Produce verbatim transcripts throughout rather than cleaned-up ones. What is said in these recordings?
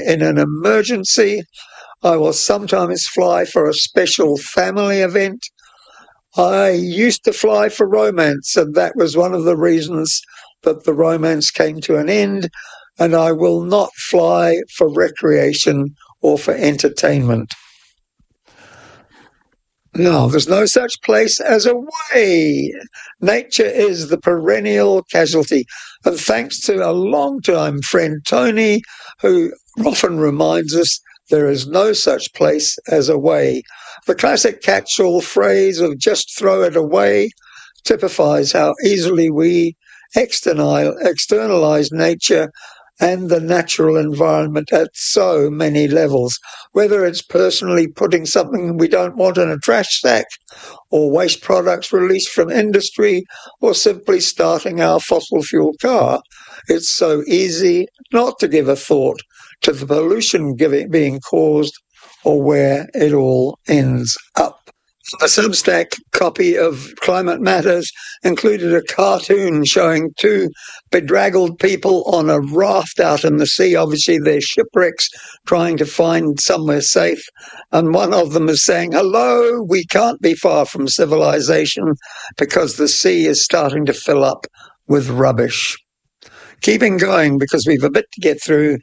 in an emergency. I will sometimes fly for a special family event. I used to fly for romance, and that was one of the reasons that the romance came to an end. And I will not fly for recreation or for entertainment. No, there's no such place as a way. Nature is the perennial casualty. And thanks to a long-time friend, Tony, who often reminds us there is no such place as a way. The classic catch-all phrase of just throw it away typifies how easily we externalize nature and the natural environment at so many levels, whether it's personally putting something we don't want in a trash sack, or waste products released from industry, or simply starting our fossil fuel car. It's so easy not to give a thought to the pollution giving, being caused or where it all ends up. The Substack copy of Climate Matters included a cartoon showing two bedraggled people on a raft out in the sea. Obviously, they're shipwrecks trying to find somewhere safe. And one of them is saying, hello, we can't be far from civilization because the sea is starting to fill up with rubbish. Keeping going, because we've a bit to get through,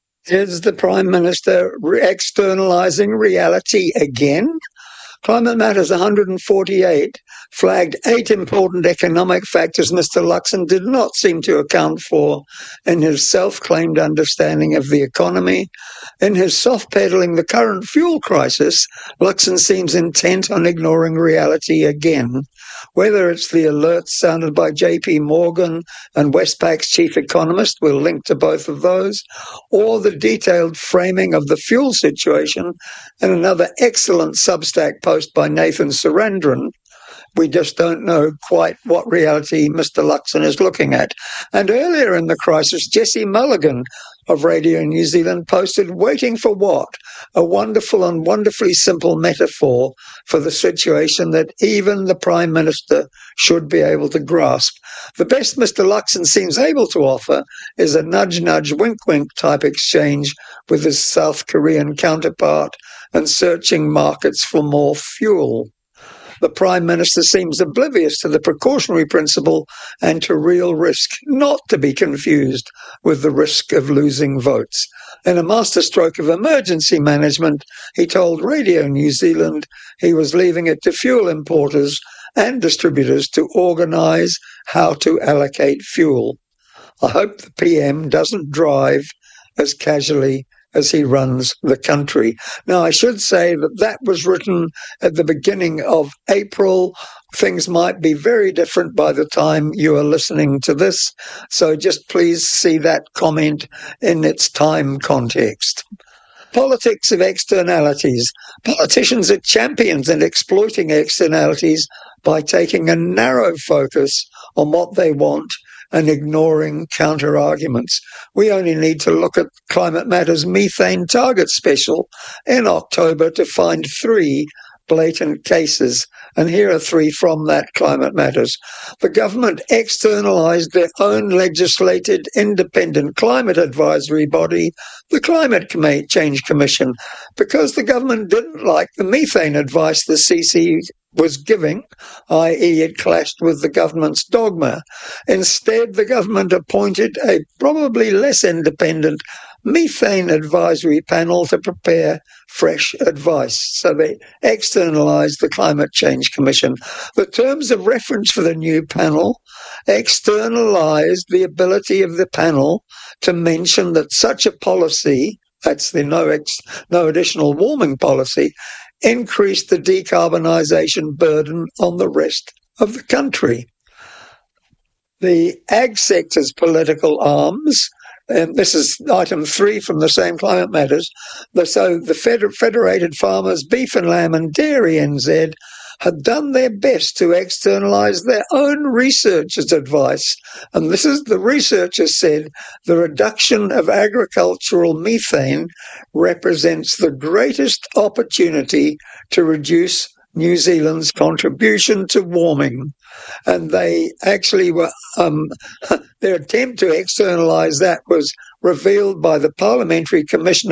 is the Prime Minister externalizing reality again? Climate Matters one hundred forty-eight flagged eight important economic factors Mister Luxon did not seem to account for in his self-claimed understanding of the economy. In his soft-pedaling the current fuel crisis, Luxon seems intent on ignoring reality again. Whether it's the alerts sounded by J P Morgan and Westpac's chief economist, we'll link to both of those, or the detailed framing of the fuel situation in another excellent Substack post by Nathan Surendran, we just don't know quite what reality Mister Luxon is looking at. And earlier in the crisis, Jesse Mulligan of Radio New Zealand posted Waiting for What? A wonderful and wonderfully simple metaphor for the situation that even the Prime Minister should be able to grasp. The best Mister Luxon seems able to offer is a nudge-nudge, wink-wink type exchange with his South Korean counterpart and searching markets for more fuel. The Prime Minister seems oblivious to the precautionary principle and to real risk, not to be confused with the risk of losing votes. In a masterstroke of emergency management, he told Radio New Zealand he was leaving it to fuel importers and distributors to organise how to allocate fuel. I hope the P M doesn't drive as casually as he runs the country. Now, I should say that that was written at the beginning of April. Things might be very different by the time you are listening to this, so just please see that comment in its time context. Politics of externalities. Politicians are champions in exploiting externalities by taking a narrow focus on what they want and ignoring counter-arguments. We only need to look at Climate Matters methane target special in October to find three blatant cases. And here are three from that Climate Matters. The government externalised their own legislated independent climate advisory body, the Climate Change Commission, because the government didn't like the methane advice the C C was giving, that is it clashed with the government's dogma. Instead, the government appointed a probably less independent methane advisory panel to prepare fresh advice. So they externalised the Climate Change Commission. The terms of reference for the new panel externalised the ability of the panel to mention that such a policy, that's the no, ex, no additional warming policy, increased the decarbonisation burden on the rest of the country. The ag sector's political arms, and this is item three from the same Climate Matters, so the Federated Farmers, Beef and Lamb and Dairy N Z had done their best to externalise their own researchers' advice. And this is the researchers said the reduction of agricultural methane represents the greatest opportunity to reduce New Zealand's contribution to warming. And they actually were, um, their attempt to externalise that was revealed by the Parliamentary Commission